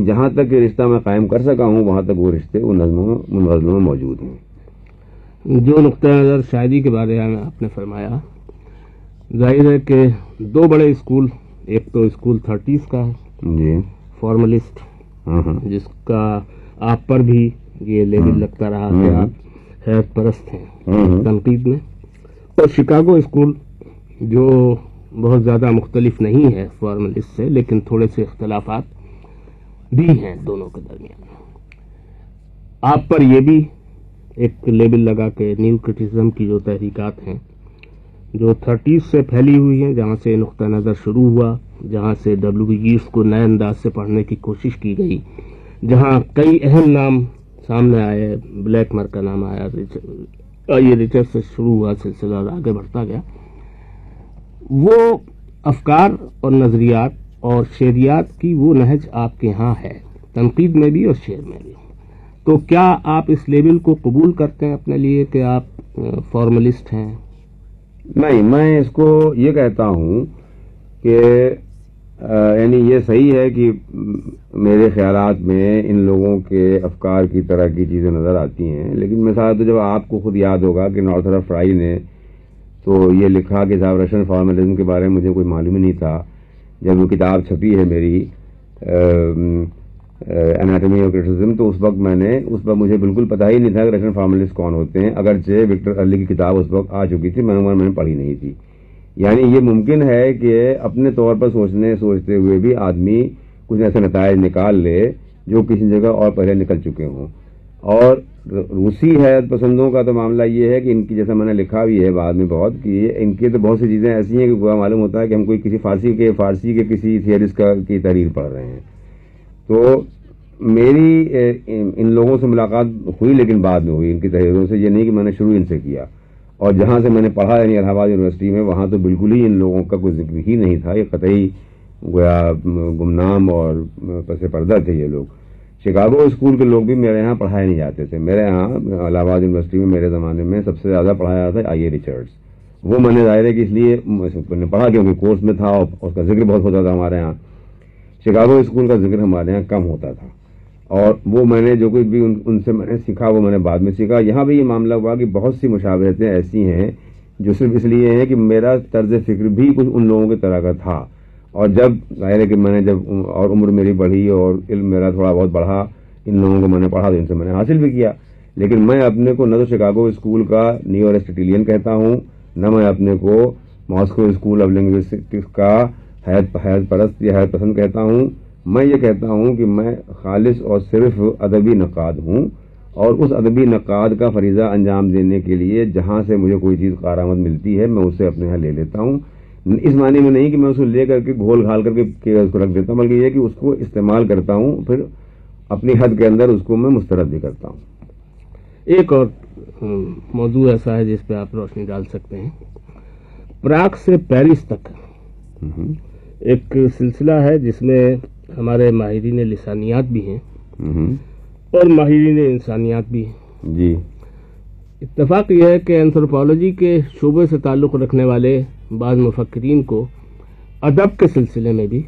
جہاں تک یہ رشتہ میں قائم کر سکا ہوں وہاں تک وہ رشتے ان نظموں ان غزلوں میں موجود ہیں۔ جو نقطۂ نظر شاعری کے بارے میں آپ نے فرمایا، ظاہر ہے کہ دو بڑے اسکول، ایک تو اسکول 30s کا ہے جی، فارملسٹ، جس کا آپ پر بھی یہ لیبل لگتا رہا کہ آپ حیرت پرست ہیں تنقید میں، اور شکاگو اسکول جو بہت زیادہ مختلف نہیں ہے فارملسٹ سے، لیکن تھوڑے سے اختلافات بھی ہیں دونوں کے درمیان۔ آپ پر یہ بھی ایک لیبل لگا کہ نیو کرٹیزم کی جو تحریکات ہیں جو 30s سے پھیلی ہوئی ہیں، جہاں سے نقطہ نظر شروع ہوا، جہاں سے WB ییٹس کو نئے انداز سے پڑھنے کی کوشش کی گئی، جہاں کئی اہم نام سامنے آئے، بلیک مر کا نام آیا، یہ ریچرڈ سے شروع ہوا سلسلہ اور آگے بڑھتا گیا، وہ افکار اور نظریات اور شعریات کی وہ نہج آپ کے ہاں ہے، تنقید میں بھی اور شعر میں بھی۔ تو کیا آپ اس لیبل کو قبول کرتے ہیں اپنے لیے کہ آپ فارملسٹ ہیں؟ نہیں، میں اس کو یہ کہتا ہوں کہ یعنی یہ صحیح ہے کہ میرے خیالات میں ان لوگوں کے افکار کی طرح کی چیزیں نظر آتی ہیں، لیکن مثال تو جب آپ کو خود یاد ہوگا کہ نارتھر فرائی نے تو یہ لکھا کہ صاحب رشین فارملزم کے بارے میں مجھے کوئی معلوم ہی نہیں تھا، جب وہ کتاب چھپی ہے میری اناٹمی آف کرٹیسزم، تو اس وقت مجھے بالکل پتہ ہی نہیں تھا کہ رشین فارملسٹ کون ہوتے ہیں، اگرچہ وکٹر ارلی کی کتاب اس وقت آ چکی تھی، میں نے پڑھی نہیں تھی۔ یعنی یہ ممکن ہے کہ اپنے طور پر سوچتے ہوئے بھی آدمی کچھ ایسے نتائج نکال لے جو کسی جگہ اور پہلے نکل چکے ہوں۔ اور روسی حیرت پسندوں کا تو معاملہ یہ ہے کہ ان کی، جیسا میں نے لکھا بھی ہے بعد میں بہت، کہ ان کی تو بہت سی چیزیں ایسی ہیں کہ گویا معلوم ہوتا ہے کہ ہم کوئی کسی فارسی کے کسی تھیورسٹ کی تحریر پڑھ رہے ہیں۔ تو میری ان لوگوں سے ملاقات ہوئی، لیکن بعد میں ہوئی ان کی تحریروں سے، یہ نہیں کہ میں نے شروع ان سے کیا، اور جہاں سے میں نے پڑھا یعنی الہ آباد یونیورسٹی میں، وہاں تو بالکل ہی ان لوگوں کا کوئی ذکر ہی نہیں تھا، یہ قطعی گویا گمنام اور پس پردہ تھے یہ لوگ۔ شکاگو اسکول کے لوگ بھی میرے یہاں پڑھائے نہیں جاتے تھے، میرے یہاں الہ آباد یونیورسٹی میں میرے زمانے میں سب سے زیادہ پڑھایا جاتا ہے ریچرڈس، وہ میں نے ظاہر ہے کہ اس لیے پڑھا کیونکہ کورس میں تھا اور اس کا ذکر بہت ہوتا تھا ہمارے یہاں۔ شکاگو اسکول کا ذکر ہمارے یہاں کم ہوتا تھا، اور وہ میں نے جو کچھ بھی ان سے میں نے سیکھا وہ میں نے بعد میں سیکھا۔ یہاں بھی یہ معاملہ ہوا کہ بہت سی مشابہتیں ایسی ہیں جو صرف اس لیے ہیں کہ میرا طرز فکر بھی کچھ ان لوگوں کی طرح کا تھا، اور جب ظاہر ہے کہ میں نے جب اور عمر میری بڑھی اور علم میرا تھوڑا بہت بڑھا، ان لوگوں کو میں نے پڑھا تو ان سے میں نے حاصل بھی کیا، لیکن میں اپنے کو نہ تو شکاگو اسکول کا نیو ایرسٹیٹیلین کہتا ہوں، نہ میں اپنے کو ماسکو اسکول آف لنگوسٹکس کا حیرت پرست یا حیرت پسند کہتا ہوں۔ میں یہ کہتا ہوں کہ میں خالص اور صرف ادبی نقاد ہوں، اور اس ادبی نقاد کا فریضہ انجام دینے کے لیے جہاں سے مجھے کوئی چیز کارآمد ملتی ہے میں اسے اپنے یہاں لے لیتا ہوں، اس معنی میں نہیں کہ میں اسے لے کر کے گھول گھال کر کے اس کو رکھ دیتا ہوں، بلکہ یہ کہ اس کو استعمال کرتا ہوں، پھر اپنی حد کے اندر اس کو میں مسترد بھی کرتا ہوں۔ ایک اور موضوع ایسا ہے جس پہ آپ روشنی ڈال سکتے ہیں، پراگ سے پیرس تک ایک سلسلہ ہے جس میں ہمارے ماہرین لسانیات بھی ہیں اور ماہرین انسانیات بھی ہیں۔ جی، اتفاق یہ ہے کہ اینتھروپولوجی کے شعبے سے تعلق رکھنے والے بعض مفکرین کو ادب کے سلسلے میں بھی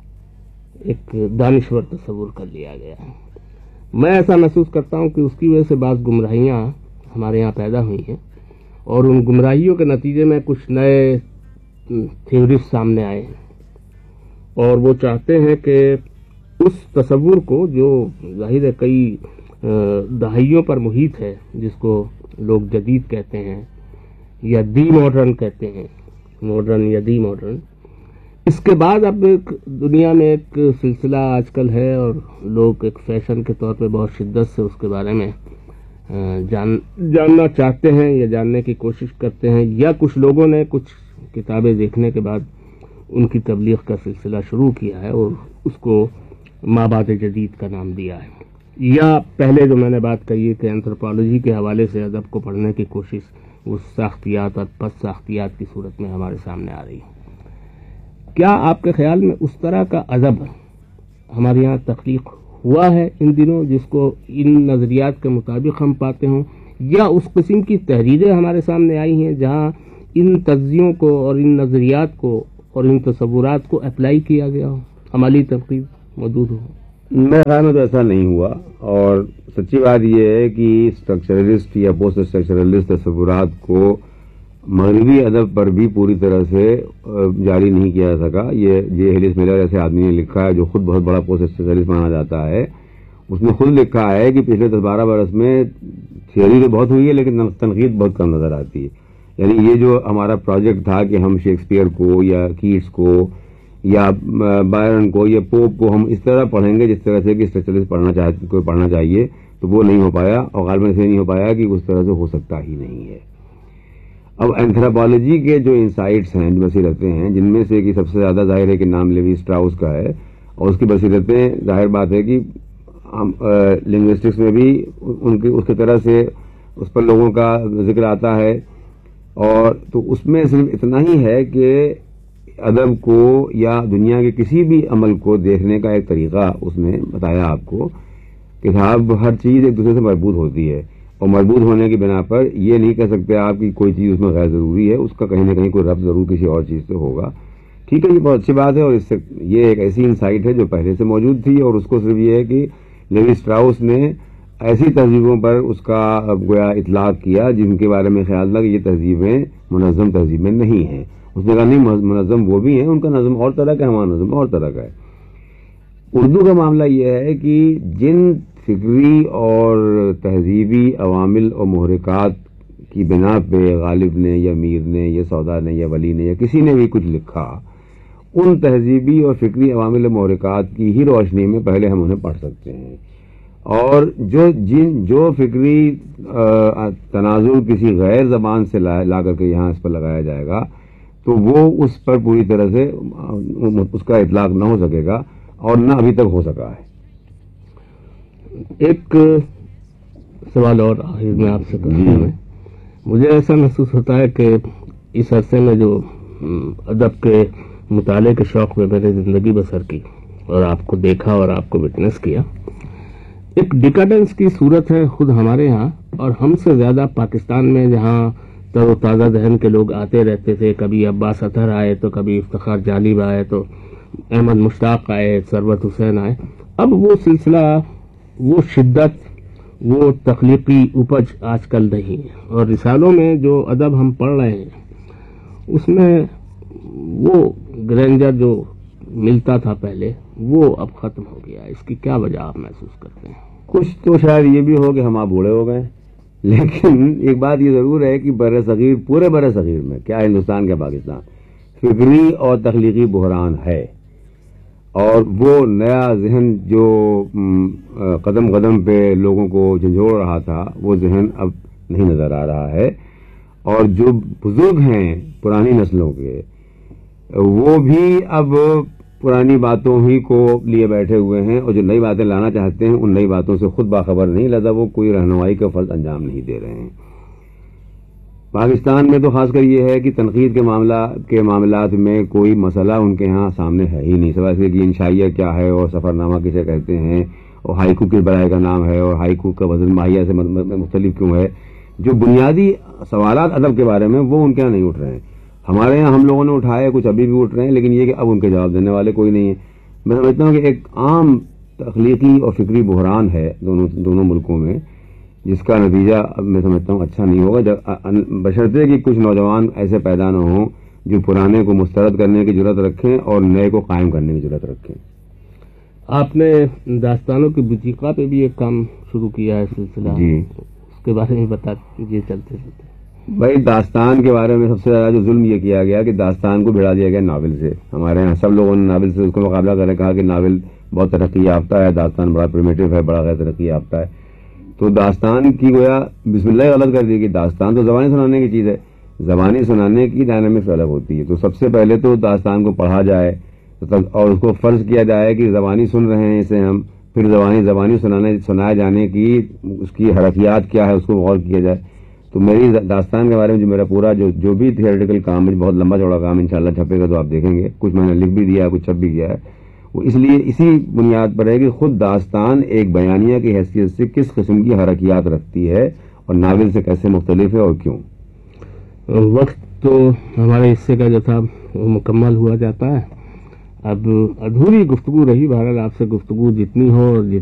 ایک دانشور تصور کر لیا گیا ہے۔ میں ایسا محسوس کرتا ہوں کہ اس کی وجہ سے بعض گمراہیاں ہمارے یہاں پیدا ہوئی ہیں، اور ان گمراہیوں کے نتیجے میں کچھ نئے تھیورسٹ سامنے آئے ہیں، اور وہ چاہتے ہیں کہ اس تصور کو جو ظاہر ہے کئی دہائیوں پر محیط ہے، جس کو لوگ جدید کہتے ہیں یا دی ماڈرن کہتے ہیں، ماڈرن یا دی ماڈرن، اس کے بعد اب ایک دنیا میں ایک سلسلہ آج کل ہے اور لوگ ایک فیشن کے طور پہ بہت شدت سے اس کے بارے میں جاننا چاہتے ہیں یا جاننے کی کوشش کرتے ہیں، یا کچھ لوگوں نے کچھ کتابیں دیکھنے کے بعد ان کی تبلیغ کا سلسلہ شروع کیا ہے اور اس کو مابعد جدید کا نام دیا ہے، یا پہلے جو میں نے بات کہی ہے کہ اینتھروپولوجی کے حوالے سے ادب کو پڑھنے کی کوشش اس ساختیات اور پس ساختیات کی صورت میں ہمارے سامنے آ رہی ہے۔ کیا آپ کے خیال میں اس طرح کا ادب ہمارے یہاں تخلیق ہوا ہے ان دنوں جس کو ان نظریات کے مطابق ہم پاتے ہوں، یا اس قسم کی تحریریں ہمارے سامنے آئی ہیں جہاں ان تجزیوں کو اور ان نظریات کو اور ان تصورات کو اپلائی کیا گیا ہو، عملی تنقید موجود ہو؟ میرے خیال میں تو ایسا نہیں ہوا، اور سچی بات یہ ہے کہ اسٹرکچرلسٹ یا پوسٹ اسٹرکچرلسٹ تصورات کو مغربی ادب پر بھی پوری طرح سے جاری نہیں کیا جا سکا۔ یہ جے ہیلس ملر ایسے آدمی نے لکھا ہے جو خود بہت بڑا پوسٹ اسٹرکچرلسٹ مانا جاتا ہے، اس نے خود لکھا ہے کہ پچھلے 10-12 برس میں تھیوری تو بہت ہوئی ہے لیکن تنقید بہت کم نظر آتی ہے۔ یعنی یہ جو ہمارا پروجیکٹ تھا کہ ہم شیکسپیئر کو یا کیٹس کو یا بائرن کو یا پوپ کو ہم اس طرح پڑھیں گے جس طرح سے کہ اسٹرکچرلسٹ پڑھنا چاہیے، تو وہ نہیں ہو پایا، اور غالباً اسے نہیں ہو پایا کہ اس طرح سے ہو سکتا ہی نہیں ہے۔ اب اینتھروپالوجی کے جو انسائٹس ہیں، جو بصیرتیں ہیں، جن میں سے کہ سب سے زیادہ ظاہر ہے کہ نام لیوی اسٹراؤس کا ہے، اور اس کی بصیرتیں ظاہر بات ہے کہ لنگوسٹکس میں بھی اس کی طرح سے اس پر لوگوں کا ذکر آتا ہے، اور تو اس میں صرف اتنا ہی ہے کہ ادب کو یا دنیا کے کسی بھی عمل کو دیکھنے کا ایک طریقہ اس نے بتایا آپ کو کہ صاحب ہر چیز ایک دوسرے سے مربوط ہوتی ہے، اور مربوط ہونے کی بنا پر یہ نہیں کہہ سکتے آپ کی کوئی چیز اس میں غیر ضروری ہے، اس کا کہیں نہ کہیں کوئی ربط ضرور کسی اور چیز سے ہوگا۔ ٹھیک ہے، یہ بہت اچھی بات ہے، اور اس سے یہ ایک ایسی انسائٹ ہے جو پہلے سے موجود تھی، اور اس کو صرف یہ ہے کہ لیوی اسٹراؤس نے ایسی تہذیبوں پر اس کا گویا اطلاق کیا جن کے بارے میں خیال تھا کہ یہ تہذیبیں منظم تہذیبیں نہیں ہیں۔ اس نے کہا نہیں، منظم وہ بھی ہیں، ان کا نظم اور طرح کا ہے، ہمارا نظم اور طرح کا ہے۔ اردو کا معاملہ یہ ہے کہ جن فکری اور تہذیبی عوامل اور محرکات کی بنا پہ غالب نے یا میر نے یا سودا نے یا ولی نے یا کسی نے بھی کچھ لکھا، ان تہذیبی اور فکری عوامل و محرکات کی ہی روشنی میں پہلے ہم انہیں پڑھ سکتے ہیں، اور جو فکری تناظر کسی غیر زبان سے لا کر کے یہاں اس پر لگایا جائے گا تو وہ اس پر پوری طرح سے اس کا اطلاق نہ ہو سکے گا، اور نہ ابھی تک ہو سکا ہے۔ ایک سوال اور آخر میں آپ سے کرتا ہوں، مجھے ایسا محسوس ہوتا ہے کہ اس عرصے میں جو ادب کے مطالعے کے شوق میں میں نے زندگی بسر کی اور آپ کو دیکھا اور آپ کو وٹنس کیا، ایک ڈیکاڈنس کی صورت ہے خود ہمارے ہاں، اور ہم سے زیادہ پاکستان میں جہاں تر و تازہ ذہن کے لوگ آتے رہتے تھے، کبھی عباس اطہر آئے تو کبھی افتخار جالب آئے تو احمد مشتاق آئے، ثروت حسین آئے، اب وہ سلسلہ، وہ شدت، وہ تخلیقی اپج آج کل نہیں ہے، اور رسالوں میں جو ادب ہم پڑھ رہے ہیں اس میں وہ گرینجر جو ملتا تھا پہلے وہ اب ختم ہو گیا۔ اس کی کیا وجہ آپ محسوس کرتے ہیں؟ کچھ تو شاید یہ بھی ہو کہ ہم آپ بوڑھے ہو گئے، لیکن ایک بات یہ ضرور ہے کہ برصغیر، پورے برصغیر میں، کیا ہندوستان کیا پاکستان، فکری اور تخلیقی بحران ہے، اور وہ نیا ذہن جو قدم قدم پہ لوگوں کو جھنجھوڑ رہا تھا وہ ذہن اب نہیں نظر آ رہا ہے، اور جو بزرگ ہیں پرانی نسلوں کے وہ بھی اب پرانی باتوں ہی کو لیے بیٹھے ہوئے ہیں، اور جو نئی باتیں لانا چاہتے ہیں ان نئی باتوں سے خود باخبر نہیں، لہذا وہ کوئی رہنمائی کا فرض انجام نہیں دے رہے ہیں۔ پاکستان میں تو خاص کر یہ ہے کہ تنقید کے معاملات میں کوئی مسئلہ ان کے ہاں سامنے ہے ہی نہیں، سوائے سے کہ انشائیہ کیا ہے اور سفر نامہ کسے کہتے ہیں اور ہائیکو کس برائے کا نام ہے اور ہائیکو کا وزن ماہیہ سے مختلف کیوں ہے، جو بنیادی سوالات ادب کے بارے میں وہ ان کے یہاں نہیں اٹھ رہے ہیں۔ ہمارے یہاں ہم لوگوں نے اٹھائے، کچھ ابھی بھی اٹھ رہے ہیں، لیکن یہ کہ اب ان کے جواب دینے والے کوئی نہیں ہے۔ میں سمجھتا ہوں کہ ایک عام تخلیقی اور فکری بحران ہے دونوں ملکوں میں، جس کا نتیجہ اب میں سمجھتا ہوں اچھا نہیں ہوگا، بشرطے کہ کچھ نوجوان ایسے پیدا نہ ہوں جو پرانے کو مسترد کرنے کی جرات رکھیں اور نئے کو قائم کرنے کی جرات رکھیں۔ آپ نے داستانوں کی بوتیقہ پہ بھی ایک کام شروع کیا ہے سلسلہ، جی اس کے بارے میں بتا دیجیے چلتے چلتے۔ بھائی داستان کے بارے میں سب سے زیادہ جو ظلم یہ کیا گیا کہ داستان کو بھیڑا دیا گیا ناول سے۔ ہمارے یہاں سب لوگوں نے ناول سے اس کو مقابلہ کرنے کہا کہ ناول بہت ترقی یافتہ ہے، داستان بڑا پریمیٹو ہے، بڑا غیر ترقی یافتہ ہے، تو داستان کی گویا بسم اللہ غلط کر دی کہ داستان تو زبانی سنانے کی چیز ہے، زبانی سنانے کی ڈائنامکس الگ ہوتی ہے، تو سب سے پہلے تو داستان کو پڑھا جائے اور اس کو فرض کیا جائے کہ زبانی سن رہے ہیں اسے ہم، پھر زبانی سنائے جانے کی اس کی حرکیات کیا ہے اس کو غور کیا جائے۔ تو میری داستان کے بارے میں جو میرا پورا جو بھی تھیوریٹیکل کام ہے، بہت لمبا چوڑا کام انشاءاللہ چھپے گا تو آپ دیکھیں گے، کچھ میں نے لکھ بھی دیا ہے، کچھ چھپ بھی گیا ہے، وہ اس لیے اسی بنیاد پر ہے کہ خود داستان ایک بیانیہ کی حیثیت سے کس قسم کی حرکیات رکھتی ہے اور ناول سے کیسے مختلف ہے اور کیوں۔ وقت تو ہمارے حصے کا جو تھا وہ مکمل ہوا جاتا ہے، اب ادھوری گفتگو رہی، بہرحال آپ سے گفتگو جتنی ہو اور